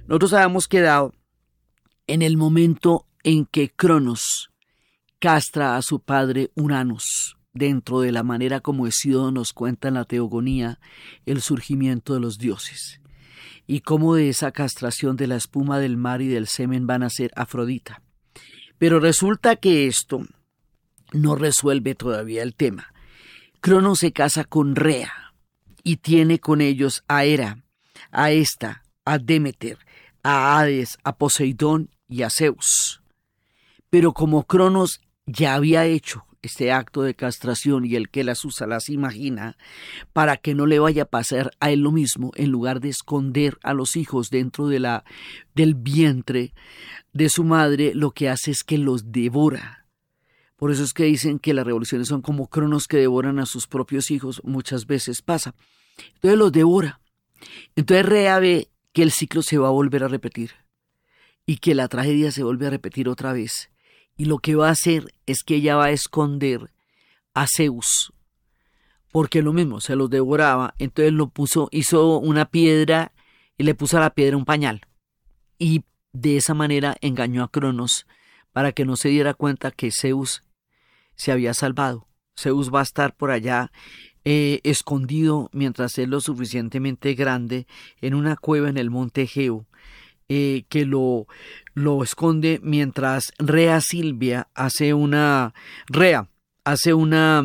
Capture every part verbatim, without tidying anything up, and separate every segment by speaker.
Speaker 1: Nosotros habíamos quedado en el momento en que Cronos castra a su padre Uranos, dentro de la manera como Hesíodo nos cuenta en la Teogonía el surgimiento de los dioses, y cómo de esa castración de la espuma del mar y del semen van a ser Afrodita. Pero resulta que esto no resuelve todavía el tema. Cronos se casa con Rea y tiene con ellos a Hera, a Esta, a Demeter, a Hades, a Poseidón y a Zeus. Pero como Cronos ya había hecho este acto de castración y el que las usa las imagina, para que no le vaya a pasar a él lo mismo, en lugar de esconder a los hijos dentro de la, del vientre de su madre, lo que hace es que los devora. Por eso es que dicen que las revoluciones son como Cronos que devoran a sus propios hijos, muchas veces pasa. Entonces los devora. Entonces Rea ve que el ciclo se va a volver a repetir y que la tragedia se vuelve a repetir otra vez. Y lo que va a hacer es que ella va a esconder a Zeus, porque lo mismo, se los devoraba. Entonces lo puso, hizo una piedra y le puso a la piedra un pañal. Y de esa manera engañó a Cronos para que no se diera cuenta que Zeus se había salvado. Zeus va a estar por allá eh, escondido mientras es lo suficientemente grande en una cueva en el monte Egeo. Eh, que lo, lo esconde mientras Rea Silvia hace una Rea hace una,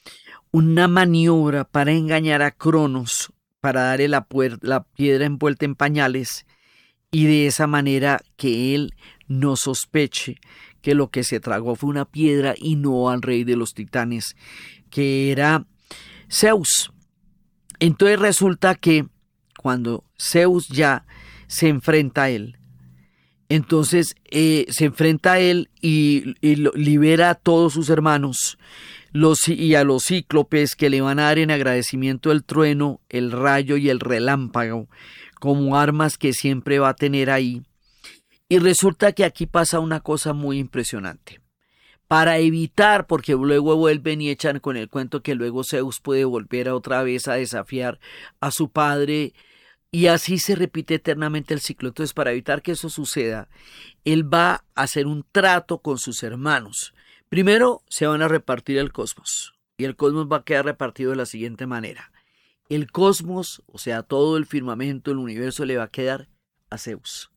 Speaker 1: una maniobra para engañar a Cronos, para darle la, puer- la piedra envuelta en pañales, y de esa manera que él no sospeche que lo que se tragó fue una piedra y no al rey de los titanes, que era Zeus. Entonces resulta que cuando Zeus ya se enfrenta a él. Entonces eh, se enfrenta a él y, y lo, libera a todos sus hermanos los, y a los cíclopes, que le van a dar en agradecimiento el trueno, el rayo y el relámpago como armas que siempre va a tener ahí. Y resulta que aquí pasa una cosa muy impresionante. Para evitar, porque luego vuelven y echan con el cuento que luego Zeus puede volver a otra vez a desafiar a su padre, y así se repite eternamente el ciclo. Entonces, para evitar que eso suceda, él va a hacer un trato con sus hermanos. Primero, se van a repartir el cosmos. Y el cosmos va a quedar repartido de la siguiente manera. El cosmos, o sea, todo el firmamento, el universo, le va a quedar a Zeus.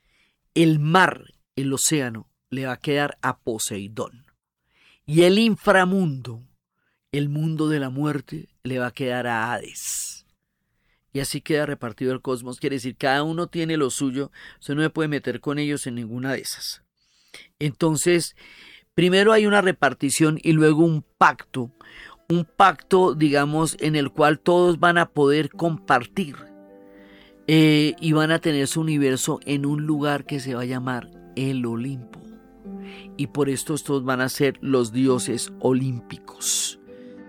Speaker 1: El mar, el océano, le va a quedar a Poseidón. Y el inframundo, el mundo de la muerte, le va a quedar a Hades. Y así queda repartido el cosmos. Quiere decir, cada uno tiene lo suyo. Usted no se puede meter con ellos en ninguna de esas. Entonces, primero hay una repartición y luego un pacto. Un pacto, digamos, en el cual todos van a poder compartir. Eh, y van a tener su universo en un lugar que se va a llamar el Olimpo. Y por esto estos van a ser los dioses olímpicos.